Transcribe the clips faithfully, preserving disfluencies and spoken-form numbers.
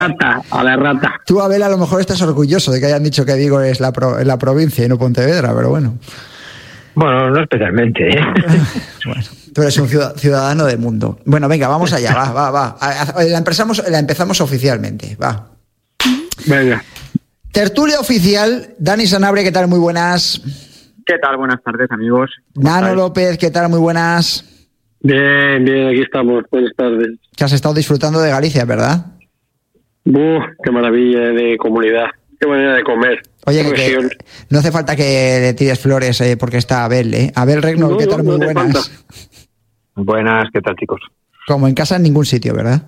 rata, a la rata. Tú, Abel, a lo mejor estás orgulloso de que hayan dicho que Vigo es la, pro, la provincia y no Pontevedra, pero bueno. Bueno, no especialmente, ¿eh? Bueno, tú eres un ciudadano del mundo. Bueno, venga, vamos allá, va, va, va. La empezamos, la empezamos oficialmente, va. Venga. Tertulia oficial, Dani Sanabria, ¿qué tal? Muy buenas. ¿Qué tal? Buenas tardes, amigos. Nano estáis? López, ¿qué tal? Muy buenas. Bien, bien, aquí estamos. Buenas tardes. Que has estado disfrutando de Galicia, ¿verdad? ¡Buf! ¡Qué maravilla de comunidad! ¡Qué manera de comer! Oye, que, que no hace falta que le tires flores eh, porque está Abel, ¿eh? Abel Regno, no, ¿qué tal? No, Muy no buenas. Buenas, ¿qué tal, chicos? Como en casa en ningún sitio, ¿verdad?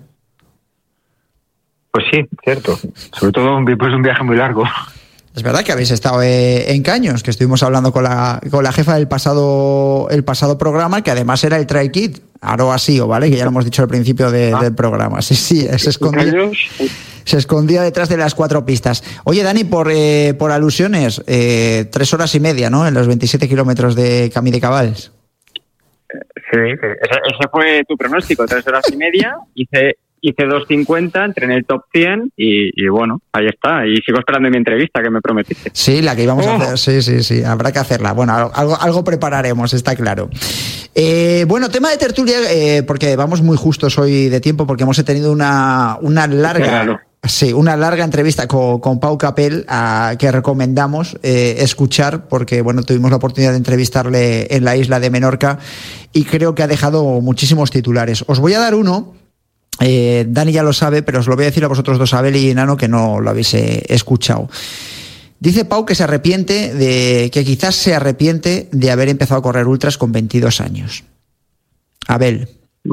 Pues sí, cierto. Sobre todo después de un viaje muy largo. Es verdad que habéis estado eh, en Caños, que estuvimos hablando con la con la jefa del pasado el pasado programa, que además era el Trail Kit, Aroa Sío, ¿vale? Que ya lo hemos dicho al principio de, ah. del programa. Sí, sí, se escondía, se escondía detrás de las cuatro pistas. Oye, Dani, por eh, por alusiones, eh, tres horas y media, ¿no? En los veintisiete kilómetros de Camí de Cabals. Sí, ese, ese fue tu pronóstico, tres horas y media. Hice Hice dos cincuenta, entré en el top cien y, y bueno, ahí está. Y sigo esperando mi entrevista que me prometiste. Sí, la que íbamos oh. a hacer. Sí, sí, sí. Habrá que hacerla. Bueno, algo, algo prepararemos, está claro. Eh, bueno, tema de tertulia, eh, porque vamos muy justos hoy de tiempo, porque hemos tenido una, una larga... Claro. Sí, una larga entrevista con, con Pau Capel a, que recomendamos eh, escuchar porque, bueno, tuvimos la oportunidad de entrevistarle en la isla de Menorca y creo que ha dejado muchísimos titulares. Os voy a dar uno... Eh, Dani ya lo sabe, pero os lo voy a decir a vosotros dos, Abel y Nano, que no lo habéis eh, escuchado. Dice Pau que se arrepiente de, que quizás se arrepiente de haber empezado a correr ultras con veintidós años. Abel.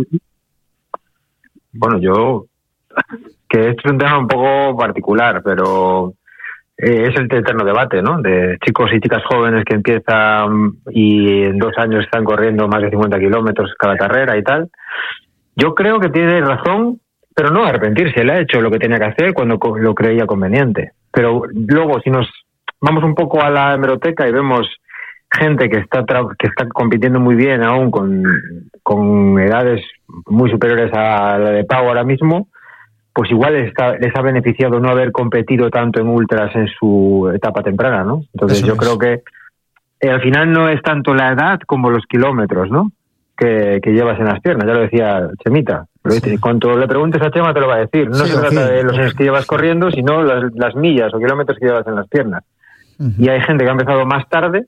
Bueno, yo, que esto es un tema un poco particular, pero eh, es el eterno debate, ¿no? De chicos y chicas jóvenes que empiezan y en dos años están corriendo más de cincuenta kilómetros cada carrera y tal. Yo creo que tiene razón, pero no arrepentirse. Él ha hecho lo que tenía que hacer cuando lo creía conveniente. Pero luego, si nos vamos un poco a la hemeroteca y vemos gente que está tra- que está compitiendo muy bien aún con, con edades muy superiores a la de Pau ahora mismo, pues igual les, está, les ha beneficiado no haber competido tanto en ultras en su etapa temprana, ¿no? Entonces Eso yo es. creo que eh, al final no es tanto la edad como los kilómetros, ¿no? Que, que llevas en las piernas, ya lo decía Chemita. Sí. Cuando le preguntes a Chema te lo va a decir. No sí, se trata sí. de los años que llevas corriendo, sino las, las millas o kilómetros que llevas en las piernas. Uh-huh. Y hay gente que ha empezado más tarde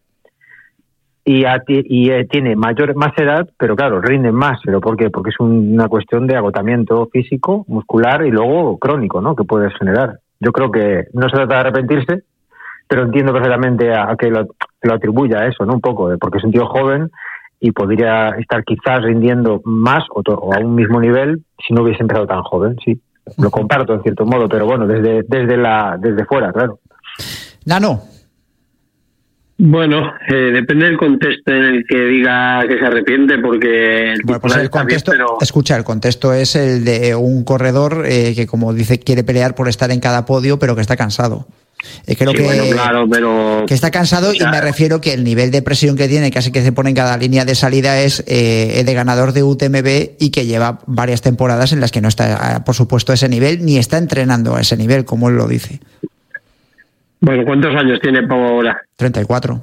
y, a, y eh, tiene mayor más edad, pero claro, rinden más. ¿Pero por qué? Porque es un, una cuestión de agotamiento físico, muscular y luego crónico, ¿no? Que puedes generar. Yo creo que no se trata de arrepentirse, pero entiendo perfectamente a, a que lo, lo atribuya a eso, ¿no? Un poco, porque es un tío joven y podría estar quizás rindiendo más o, to- o a un mismo nivel si no hubiese empezado tan joven, sí. Lo comparto en cierto modo, pero bueno, desde desde la desde fuera, claro. Nano. Bueno, eh, depende del contexto en el que diga que se arrepiente, porque el bueno, pues el contexto, bien, pero... escucha, el contexto es el de un corredor eh, que, como dice, quiere pelear por estar en cada podio, pero que está cansado. Eh, creo sí, que, bueno, claro, pero... que está cansado, o sea, y me refiero que el nivel de presión que tiene, casi que se pone en cada línea de salida, es eh, el de ganador de U T M B y que lleva varias temporadas en las que no está, por supuesto, a ese nivel, ni está entrenando a ese nivel, como él lo dice. Bueno, ¿cuántos años tiene Pau ahora? treinta y cuatro.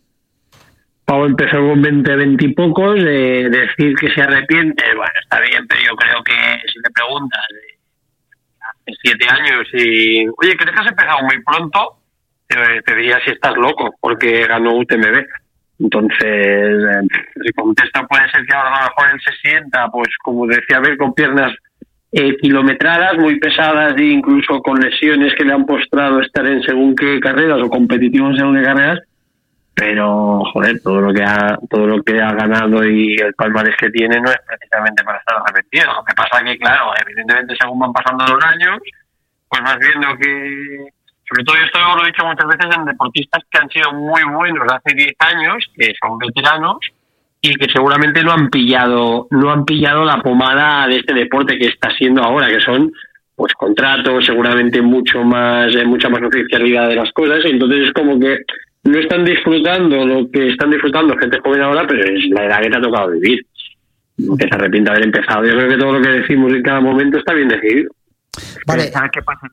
Pau empezó con veinte, veinte y pocos, de decir que se arrepiente, bueno, está bien, pero yo creo que si le preguntas hace siete años y, oye, ¿crees que has empezado muy pronto? Te, te diría si estás loco, porque ganó U T M B. Entonces, eh, si contesta puede ser que ahora a lo mejor él se sienta, pues como decía, ver con piernas eh, kilometradas, muy pesadas e incluso con lesiones que le han postrado estar en según qué carreras o competitivo en según qué carreras. Pero, joder, todo lo que ha todo lo que ha ganado y el palmarés que tiene no es precisamente para estar arrepentido. Lo que pasa que, claro, evidentemente según van pasando los años, pues vas viendo que, sobre todo esto lo he dicho muchas veces en deportistas que han sido muy buenos hace diez años, que son veteranos, y que seguramente no han pillado no han pillado la pomada de este deporte que está siendo ahora, que son pues contratos, seguramente mucho más, eh, mucha más oficialidad de las cosas, y entonces es como que no están disfrutando lo que están disfrutando gente joven ahora, pero es la edad que te ha tocado vivir. Que se arrepiente de haber empezado. Yo creo que todo lo que decimos en cada momento está bien decidido. Vale. ¿Sabes qué pasa?